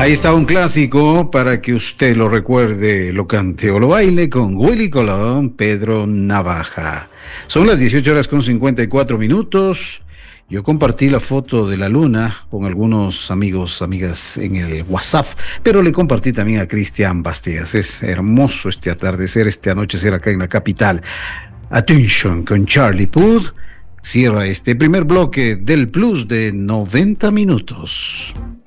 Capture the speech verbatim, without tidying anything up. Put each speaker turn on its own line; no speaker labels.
Ahí está un clásico para que usted lo recuerde, lo cante o lo baile con Willy Colón, Pedro Navaja. Son las dieciocho horas con cincuenta y cuatro minutos. Yo compartí la foto de la luna con algunos amigos, amigas en el WhatsApp, pero le compartí también a Cristian Bastidas. Es hermoso este atardecer, este anochecer acá en la capital. Attention con Charlie Puth. Cierra este primer bloque del Plus de noventa minutos.